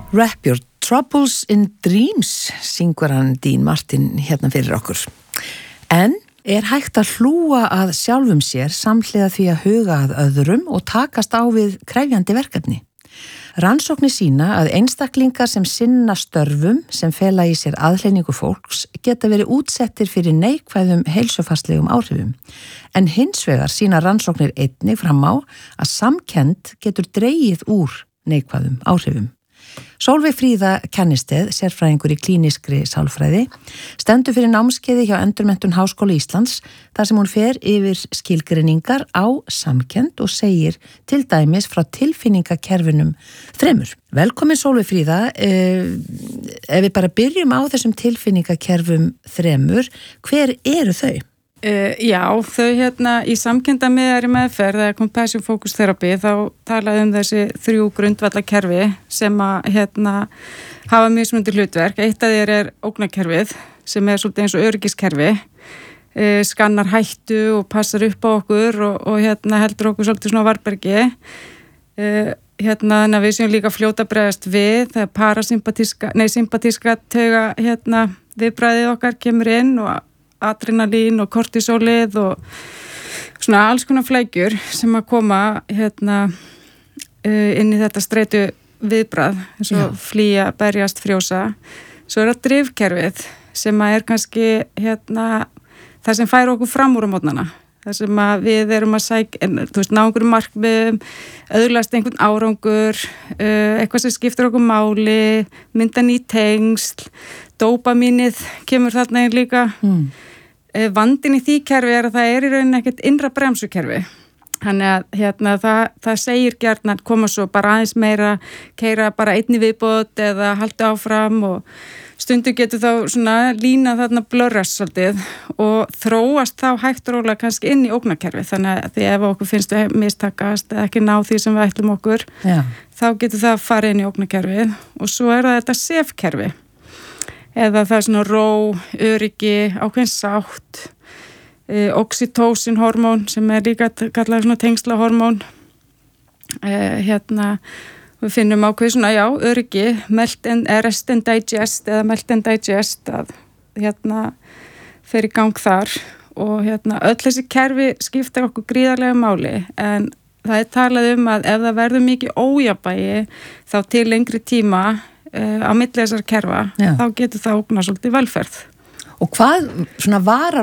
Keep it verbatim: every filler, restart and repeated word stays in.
Wrap your troubles in dreams, syngur hann Dean Martin hérna fyrir okkur. En er hægt að hlúa að sjálfum sér samhliða því að huga að öðrum og takast á við krefjandi verkefni? Rannsóknir sýna að einstaklingar sem sinna störfum sem fela í sér aðhlynningu fólks geta verið útsettir fyrir neikvæðum heilsufarslegum áhrifum. En hins vegar sýna rannsóknir einnig fram á að samkennd getur dregið úr neikvæðum áhrifum. Sólveig Fríða Kennistad, sérfræðingur í klínískri sálfræði, stendur fyrir námskeiði hjá Endurmenntun Háskóla Íslands þar sem hún fer yfir skilgreiningar á samkennd og segir til dæmis frá tilfinningakerfinum þremur. Velkomin Sólveig Fríða, eh, ef við bara byrjum á þessum tilfinningakerfum þremur, hver eru þau? Uh, já, þau hérna í samkenndarmiðari meðferð eða compassion focus therapy þá talaði um þessi þrjú grundvallakerfi sem að hérna hafa mismunandi hlutverk. Eitt af þeir er ógnarkerfið sem er svolítið eins og öryggiskerfi, uh, skannar hættu og passar upp á okkur og, og hérna heldur okkur svolítið svona á varbergi. Uh, hérna þannig að við séum líka fljóta að bregðast við þegar parasympatíska, nei sympatíska tauga hérna viðbragðið okkar kemur inn og adrenalín og kortisólið og svona alls konar flækjur sem að koma hérna inn í þetta streitu viðbrað eins og flýja, berjast, frjósa. Svo er það drifkerfið sem að er kannski hérna það sem fær okkur fram úr á mótnana. Það sem að við erum að sækja, þú veist, ná einhverjum markmiðum, öðlast einhvern árangur, eitthvað sem skiptir okkur máli, mynda ný tengsl, dópamínið kemur þarna einn líka. Mm. Vandinn í því kerfi er að það er í rauninni ekkert innra bremsukerfi. Þannig að hérna, það, það segir gjarnan koma svo bara aðeins meira, keyra bara einni viðbót eða halda áfram og stundu getur þá svona lína þarna blörrast svolítið og þróast þá hægt og rólega kannski inn í ógnarkerfi. Þannig að því ef okkur finnst við mistakast eða ekki ná því sem við ætlum okkur, Já. Þá getur það að fara inn í ógnarkerfið og svo er það þetta sefkerfi. Eða það er svona ró, öryggi, ákveðin sátt, e, oxytocin hormón sem er líka kallað svona tengslahormón. E, hérna, við finnum ákveðin svona, já, öryggi, melt and, rest and digest eða melt and digest að hérna fer í gang þar og hérna öll þessi kerfi skipta okkur gríðarlega máli en það er talað um að ef það verður mikið ójafnvægi þá til lengri tíma á milli þessar kerfa, Já. Þá getur það ógnað svolítið velferð. Og hvað svona varar